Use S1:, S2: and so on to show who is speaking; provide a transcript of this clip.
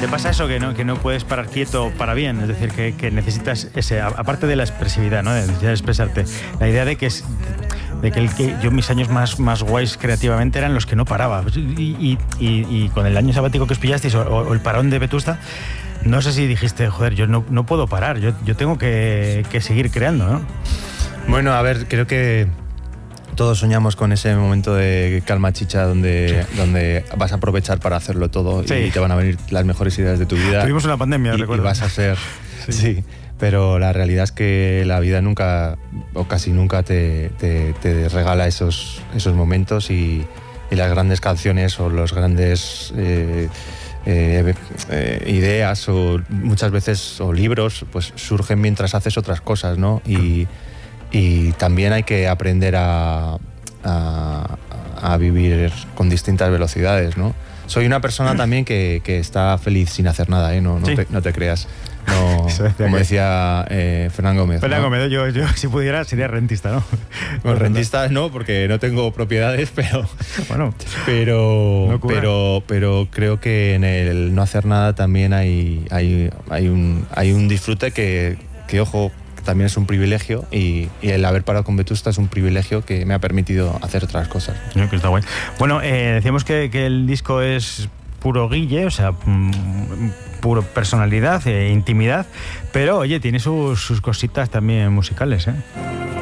S1: te pasa eso que no puedes parar quieto para bien, es decir, que necesitas ese, aparte de la expresividad, ¿no? De necesidad de expresarte, la idea de que yo mis años más guays creativamente eran los que no paraba, y con el año sabático que os pillasteis o el parón de Vetusta, no sé si dijiste, joder, yo no puedo parar, yo tengo que seguir creando, ¿no?
S2: Bueno, a ver, creo que todos soñamos con ese momento de calma chicha donde vas a aprovechar para hacerlo todo, sí, y te van a venir las mejores ideas de tu vida.
S1: Tuvimos una pandemia, recuerdo.
S2: Y vas a ser... Sí, pero la realidad es que la vida nunca, o casi nunca, te regala esos momentos, y las grandes canciones o los grandes... ideas o muchas veces o libros pues surgen mientras haces otras cosas, ¿no? Y también hay que aprender a vivir con distintas velocidades, ¿no? Soy una persona también que está feliz sin hacer nada, ¿eh? No te creas. No, como decía Fernán Gómez.
S1: Fernán Gómez, yo si pudiera sería rentista, ¿no?
S2: Bueno, rentista no, porque no tengo propiedades, pero
S1: bueno,
S2: pero creo que en el no hacer nada también hay un disfrute que ojo, también es un privilegio, y el haber parado con Vetusta es un privilegio que me ha permitido hacer otras cosas.
S1: No, que está guay. Bueno, decíamos que el disco es puro Guille, o sea, puro personalidad, intimidad, pero oye, tiene sus cositas también musicales, ¿eh?